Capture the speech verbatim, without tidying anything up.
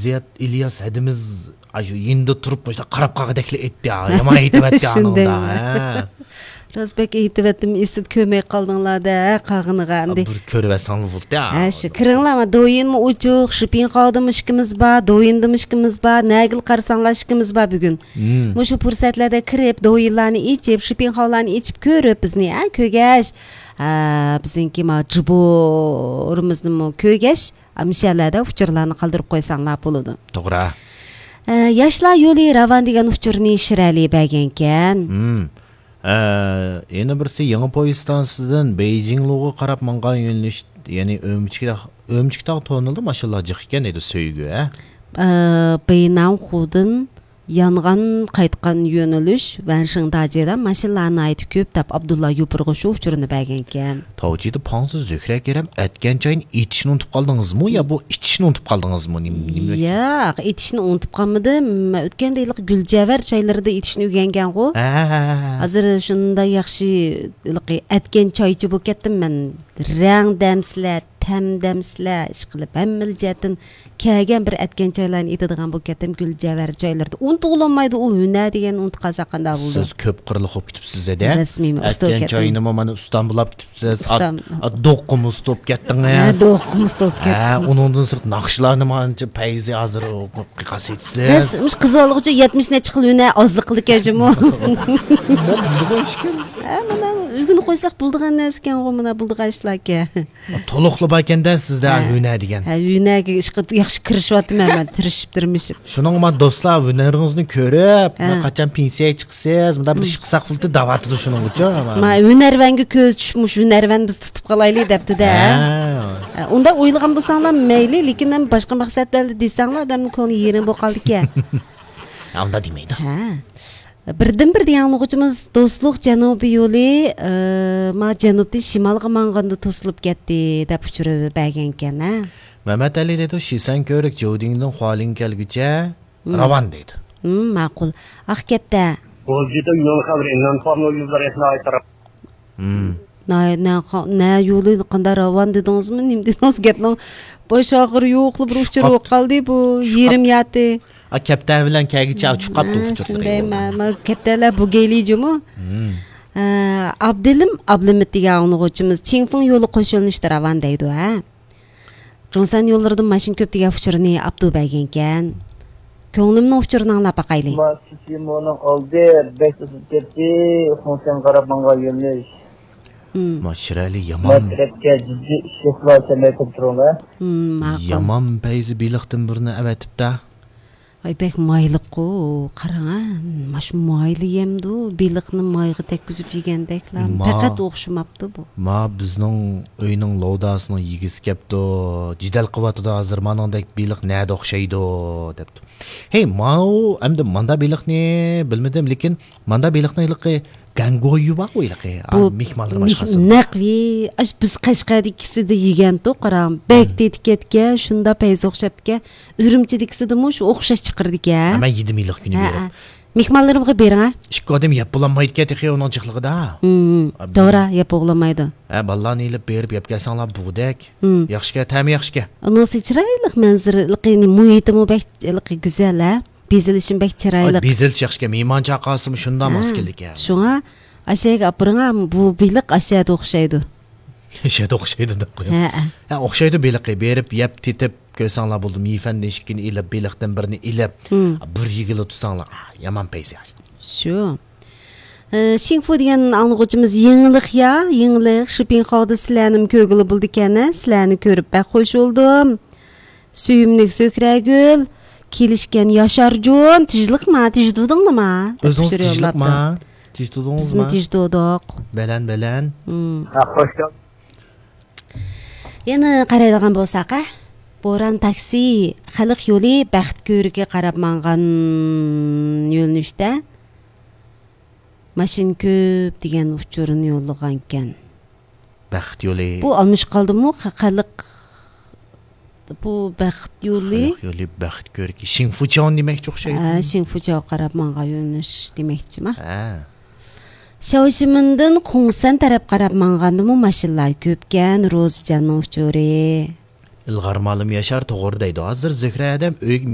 Ziyad İlyas hadimiz aşu yindi turup işte qarab qaqdakli etdi. Yaman aytibetdi anında. Rozbek aytibetdim, esit kömey qaldыңlar da qağınığa endi. Bir körvesanlı buldu ya. Ha, şu kırınlama doyunmu uçuq, şüpin qavdım işkimiz ba, doyundım işkimiz ba, nägil qarsanlar işkimiz ba bugün. Muşu fursatlarda kirip, doyunlarını içip, şüpin qavlarını içip körüp bizni, ha, kögeş. Ha, bizinki ma cıborumuzni mu kögeş, amişalarda uçurlarını qaldırıp qoysanlar buludu. To'g'ri. Yoshlar yo'li ravan degan uçurni shirali bagankan. Hmm. Yana birisi yangi poyezd stansiyadan Beijingga qarab mangan yo'nalish, ya'ni Ömçükdağ Ömçükdağ tonildi, maşallah jiq ekan edi söygü, ha. Beynamxudun yanğan qaytqan yo'nalish Vanshingdajidan mashinalarni aytib ko'p deb Abdulla Yupurg'ushu uçurni bagankan. Tavjida Pangsi Zöhra kerem etken çayın itishni unutib qoldingizmi yo bu ichishni unutib qoldingizmi? Yo'q, itishni unutib qolmadim. O'tganda iliq Guljavar chaylarida itishni o'rgangan ku. Hozir shunda yaxshi iliq etken choychi bo'lib ketdim men. Rang damslar, tam damslar ish qilib hammil jatin kelgan bir etken choylarni etadigan bo'lib ketdim Guljavar choylarida. Unutulmaydi u hunar degan unutib qolsa qanday bo'ldi? Siz ko'p qirliq bo'lib ketibsiz-da. Rasmiy usta etken choyni mana ustam bulab ketibsiz. Do'qqimiz to'p ketdingiz. Ha, do'qqimiz to'p ketdi. Ha, undan sirt naqshlarni mancha payzi hozir qasetsiz. Biz qizaloqcha yetmish necha xil hunar ozliq qilib keljimi? Buldigan ishkan. Ha, mana uygun qo'ysak buldigan narsa ekan, u mana buldigan ishlarga. To'liqli bakanda sizda hunar degan. Ha, hunarga ish qilib yaxshi kirishyapman men, tirishib tirmishib. Shuning bilan do'stlar hunaringizni ko'rib, qachon pensiyaga chiqsiz, bunda bir ish qilsak bo'ldi davatdi shuning uchun. Ma hunarvanga ko'z tushmush, hunarvan biz tutib qolaylik debdi-da. Unda o'ylagan bo'lsanglar mayli, lekin ham boshqa maqsadlarda desanglar, odamning ko'ngli yerin bo'lib qoldi-ku. Unda demaydi. Ha. Birdan bir deganlig'imiz do'stlik janubiy yo'li, ma janubdan shimolga manganda to'silib ketdi deb uchirib bergan-kan, ha. Mehmet Ali dedi, "Shisan ko'rik jodingdan xoling kelguncha ravon" dedi. Hmm, ma'qul. Haqiqatda. O'zida yo'l xabar innan formul yo'llar etna aytarib. Hmm. Na na na yo'li qanday ravon dedingizmi? Nim dedingiz gapni bosh og'ir yo'qli bir uchirib qoldi bu yerim yati. A kapta bilan kagicha uchib qoldi uchirdi. Ma kaptalar bu gelijumu? Abdilim Ablimit degan o'quvchimiz Chingfeng yo'li qo'shilishda ravon deydi, ha. Jonsan yo'llaridan mashin ko'p degan uchurni Abdu bergan-kan. Ko'nglimning uchurini anglab baqayli. Ma Simoning oldi besh yuz ketdi, Xonsan qarab manga yo'nalish. Mashirali yaman. Matrabga jiddiy ishlar samaytib turiblar. Yaman payzi biliqdan birini avatibda. Ay bek mayliq-ku, qarang-a, mash mayli yemdi, biliqni mayga tekkizib yegandeklar. Faqat o'xshamabdi bu. Ma bizning uyning lodasini yigis kepti, jidal qilyapti hozir meningdek biliq nada o'xshaydi debdi. Hey, ma u endi manda biliqni bilmadim, lekin manda biliqni iliqi gangoyu baq o'yliqi. Mehmonlar boshqasi. Naqvi, ash biz Qashqardikisida yegan-to, qarang. Bek etiketga shunda payz o'xshabga, Urumchidikisida mu shu o'xshash chiqirdi-ka. Men yedim iliq kuni berib. Mehmonlarimga bering-a. Ikki odam yeb bo'lmaydi ketixi uning chiqligida. To'g'ri, yeb bo'lmaydi. Ha, ballarni ilib berib yeb kelsanglar bug'dak. Yaxshika, ta'mi yaxshika. Nasıl chiroyli manzarali, muhitimi bek go'zal, ha. Bezilishim bek chiroyli. Bezilish yaxshika, mehmon chaqasimi shundan mos keldik-a. Shunga ashaga apirga bu biliq ashada o'xshaydi. Ashada o'xshaydi deb qo'ying. Ha, o'xshaydi biliqi berib yeb tetib ko'rsanglar bo'ldi. Mifanda ishkini ilib biliqdan birini ilib bir yigili tutsanglar, yaman payzaj. Shu. Xingfu degan anglag'uchimiz yenglik ya, yenglik shipping qoldi sizlarning ko'gili bo'ldi ekan, sizlarni ko'rib bak qo'shildim. Suyimlik So'kragul kelishgan Yosharjon, tijliqma, tijdudingmi? O'zingiz tijliqma? Tijdudingizmi? Bizmi tijdudoq. Balan balan. Ha, xo'sh geldin. Yana qaraydigan bo'lsak-a, Bo'ron taksi xalq yo'li baxt ko'riga qarab mangan yo'lnishda mashin ko'p degan uchurni yo'llagan ekan. Baxt yo'li. Bu olmush qoldimi xalq bu baxt yo'li? Xalq yo'li baxt ko'rki. Xingfuchon demakchi o'xshaydi. Ha, Xingfuchon qarab mangan yo'lnish demakchimi? Ha. Şaoşimindin Xongsan taraf qarab mangandimi mashinlar ko'pkan, Ro'zjanning uchuri. İlg'ar ma'lum Yashar to'g'ri deydi. Hozir Zöhra adam uy